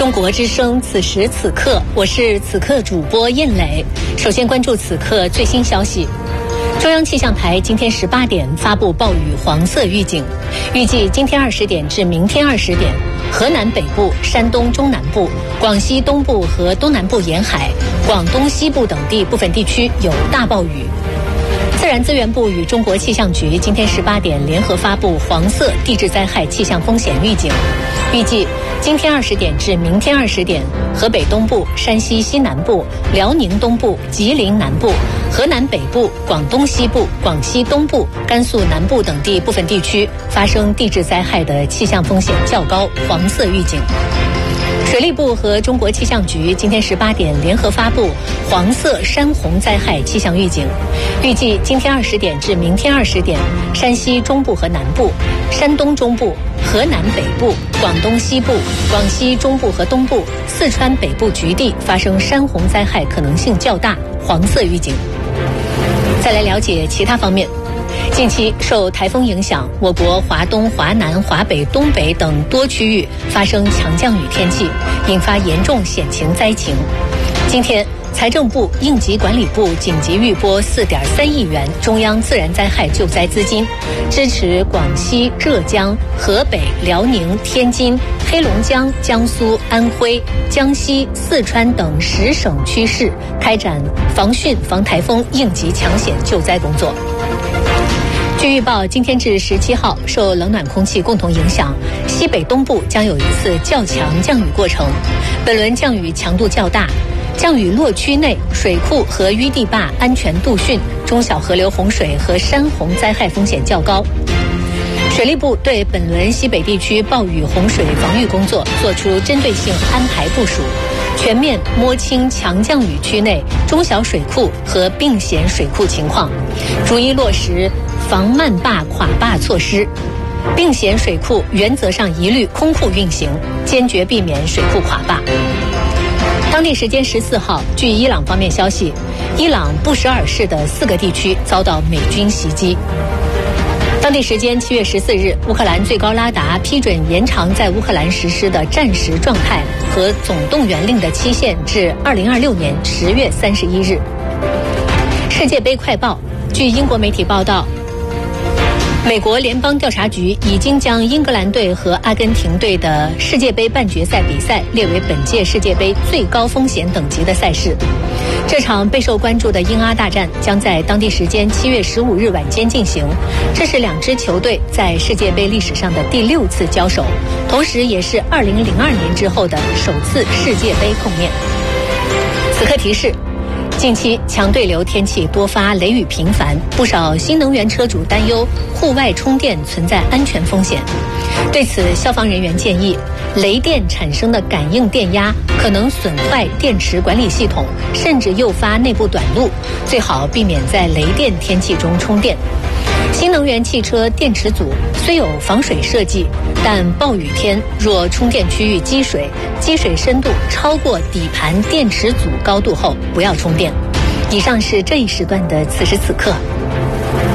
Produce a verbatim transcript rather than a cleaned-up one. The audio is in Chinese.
中国之声，此时此刻，我是此刻主播燕磊。首先关注此刻最新消息。中央气象台今天十八点发布暴雨黄色预警，预计今天二十点至明天二十点，河南北部、山东中南部、广西东部和东南部沿海、广东西部等地部分地区有大暴雨。自然资源部与中国气象局今天十八点联合发布黄色地质灾害气象风险预警，预计今天二十点至明天二十点，河北东部、山西西南部、辽宁东部、吉林南部、河南北部、广东西部、广西东部、甘肃南部等地部分地区发生地质灾害的气象风险较高，黄色预警。水利部和中国气象局今天十八点联合发布黄色山洪灾害气象预警，预计今天二十点至明天二十点，山西中部和南部、山东中部、河南北部、广东西部、广西中部和东部、四川北部局地发生山洪灾害可能性较大，黄色预警。再来了解其他方面。近期受台风影响，我国华东、华南、华北、东北等多区域发生强降雨天气，引发严重险情灾情。今天，财政部、应急管理部紧急预拨四点三亿元中央自然灾害救灾资金，支持广西、浙江、河北、辽宁、天津、黑龙江、江苏、安徽、江西、四川等十省区市开展防汛防台风应急抢险救灾工作。据预报，今天至十七号，受冷暖空气共同影响，西北东部将有一次较强降雨过程。本轮降雨强度较大，降雨落区内水库和淤地坝安全度汛，中小河流洪水和山洪灾害风险较高。水利部对本轮西北地区暴雨洪水防御工作作出针对性安排部署，全面摸清强降雨区内中小水库和并险水库情况，逐一落实防漫坝垮坝措施。并险水库原则上一律空库运行，坚决避免水库垮坝。当地时间十四号，据伊朗方面消息，伊朗布什尔市的四个地区遭到美军袭击。当地时间七月十四日，乌克兰最高拉达批准延长在乌克兰实施的战时状态和总动员令的期限至二零二六年十月三十一日。世界杯快报，据英国媒体报道，美国联邦调查局已经将英格兰队和阿根廷队的世界杯半决赛比赛列为本届世界杯最高风险等级的赛事。这场备受关注的英阿大战将在当地时间七月十五日晚间进行，这是两支球队在世界杯历史上的第六次交手，同时也是二零零二年之后的首次世界杯碰面。此刻提示，近期强对流天气多发，雷雨频繁，不少新能源车主担忧户外充电存在安全风险。对此，消防人员建议，雷电产生的感应电压可能损坏电池管理系统，甚至诱发内部短路，最好避免在雷电天气中充电。新能源汽车电池组虽有防水设计，但暴雨天若充电区域积水，积水深度超过底盘电池组高度后，不要充电。以上是这一时段的此时此刻。